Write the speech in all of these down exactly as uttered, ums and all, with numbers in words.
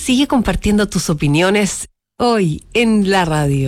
Sigue compartiendo tus opiniones hoy en la radio.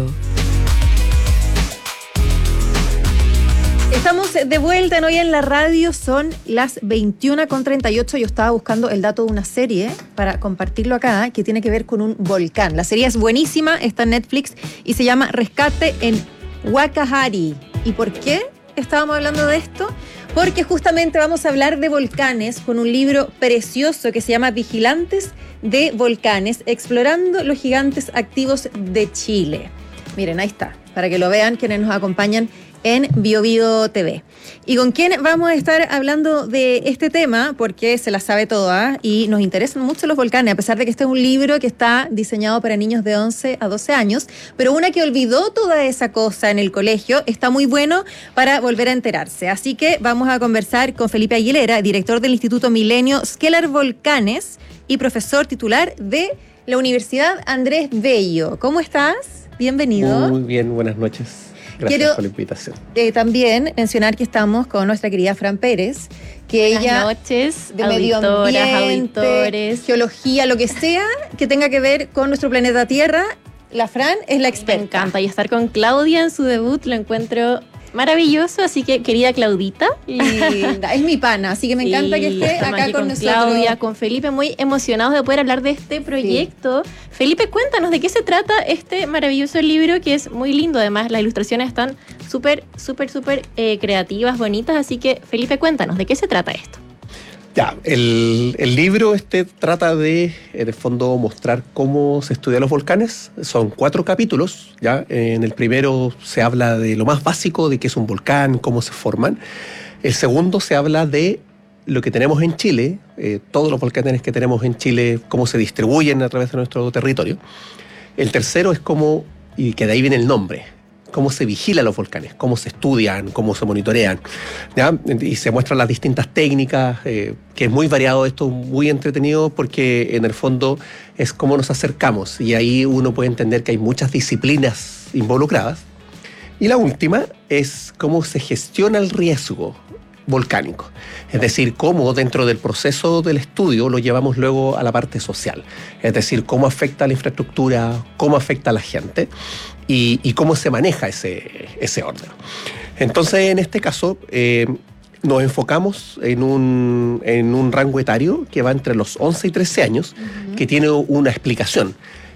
Estamos de vuelta en Hoy en la Radio, son las veintiuna con treinta y ocho. Yo estaba buscando el dato de una serie para compartirlo acá, que tiene que ver con un volcán. La serie es buenísima, está en Netflix y se llama Rescate en Whakahari. ¿Y por qué estábamos hablando de esto? Porque justamente vamos a hablar de volcanes con un libro precioso que se llama Vigilantes de Volcanes, explorando los gigantes activos de Chile. Miren, ahí está, para que lo vean quienes nos acompañan en Bio Bio T V. ¿Y con quién vamos a estar hablando de este tema? Porque se la sabe toda y nos interesan mucho los volcanes, a pesar de que este es un libro que está diseñado para niños de once a doce años, pero una que olvidó toda esa cosa en el colegio, está muy bueno para volver a enterarse. Así que vamos a conversar con Felipe Aguilera, director del Instituto Milenio Skelar Volcanes y profesor titular de la Universidad Andrés Bello. ¿Cómo estás? Bienvenido. Muy bien, buenas noches. Gracias Quiero, por la invitación. Eh, también mencionar que estamos con nuestra querida Fran Pérez, que Buenas ella noches, de medio ambiente, auditores, geología, lo que sea que tenga que ver con nuestro planeta Tierra, la Fran es la experta. Me encanta, y estar con Claudia en su debut lo encuentro maravilloso, así que querida Claudita. Linda, es mi pana, así que me encanta sí, que esté acá aquí con, con nosotros. Claudia, con Felipe, muy emocionados de poder hablar de este proyecto. Sí. Felipe, cuéntanos de qué se trata este maravilloso libro, que es muy lindo, además las ilustraciones están súper, súper, súper eh, creativas, bonitas, así que Felipe, cuéntanos, ¿de qué se trata esto? Ya, el, el libro este trata de, en el fondo, mostrar cómo se estudian los volcanes. Son cuatro capítulos, ¿ya? En el primero se habla de lo más básico, de qué es un volcán, cómo se forman. El segundo se habla de lo que tenemos en Chile, eh, todos los volcanes que tenemos en Chile, cómo se distribuyen a través de nuestro territorio. El tercero es cómo, y que de ahí viene el nombre, cómo se vigilan los volcanes, cómo se estudian, cómo se monitorean, ¿ya? Y se muestran las distintas técnicas, eh, que es muy variado esto, muy entretenido, porque en el fondo es cómo nos acercamos, y ahí uno puede entender que hay muchas disciplinas involucradas. Y la última es cómo se gestiona el riesgo volcánico, es decir, cómo dentro del proceso del estudio lo llevamos luego a la parte social, es decir, cómo afecta a la infraestructura, cómo afecta a la gente y, y cómo se maneja ese, ese orden. Entonces, en este caso, eh, nos enfocamos en un, en un rango etario que va entre los once y trece años, uh-huh. que tiene una explicación.